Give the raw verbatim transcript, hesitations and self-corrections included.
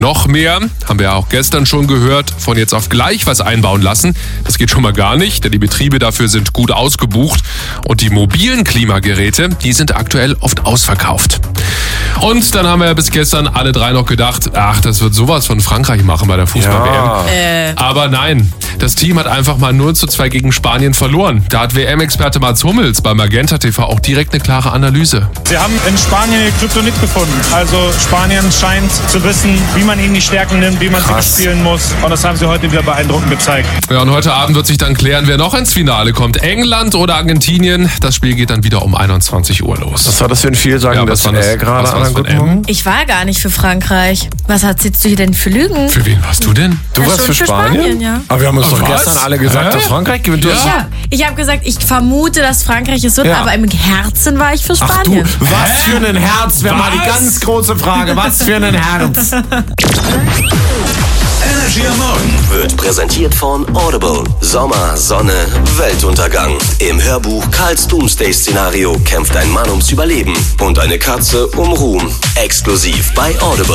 Noch mehr, haben wir ja auch gestern schon gehört, von jetzt auf gleich was einbauen lassen. Das geht schon mal gar nicht, denn die Betriebe dafür sind gut ausgebucht. Und die mobilen Klimageräte, die sind aktuell oft ausverkauft. Und dann haben wir ja bis gestern alle drei noch gedacht, ach, das wird sowas von Frankreich machen bei der Fußball-W M. Ja. Äh. Aber nein, das Team hat einfach mal null zu zwei gegen Spanien verloren. Da hat W M-Experte Mats Hummels bei Magenta T V auch direkt eine klare Analyse. Sie haben in Spanien ihr Kryptonit gefunden. Also Spanien scheint zu wissen, wie man ihnen die Stärken nimmt, wie man Krass. sie spielen muss. Und das haben sie heute wieder beeindruckend gezeigt. Ja, und heute Abend wird sich dann klären, wer noch ins Finale kommt. England oder Argentinien. Das Spiel geht dann wieder um einundzwanzig Uhr los. Was war das für ein Vielsagender Ja, was war das das? äh, gerade Was war an das einem für guten ein M? Morgen? Ich war gar nicht für Frankreich. Was erzählst du hier denn für Lügen? Für wen warst du denn? Du Ja, warst schon für für Spanien? Spanien, ja. Aber wir haben uns Ach, doch was? gestern alle gesagt, Hä? dass Frankreich gewinnt. Du Ja. hast- Ja, ich habe gesagt, ich vermute, dass Frankreich es wird, Ja. aber im Herzen war ich für Ach du, Spanien. was für ein Herz, wäre mal die Was? ganz große Frage. Was für ein Herz. Energy am Morgen wird präsentiert von Audible. Sommer, Sonne, Weltuntergang. Im Hörbuch Karls Doomsday-Szenario kämpft ein Mann ums Überleben und eine Katze um Ruhm. Exklusiv bei Audible.